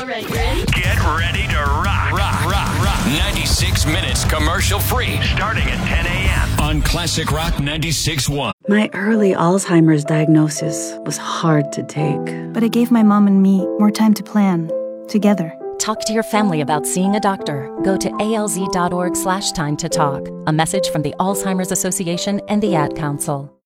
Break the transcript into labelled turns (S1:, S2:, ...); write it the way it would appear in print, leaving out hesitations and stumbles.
S1: ready, ready?
S2: Get ready to rock. 96 minutes commercial free. Starting at 10 a.m. on Classic Rock 96.1.
S3: My early Alzheimer's diagnosis was hard to take.
S4: But it gave my mom and me more time to plan, together.
S5: Talk to your family about seeing a doctor. Go to alz.org/time to talk. A message from the Alzheimer's Association and the Ad Council.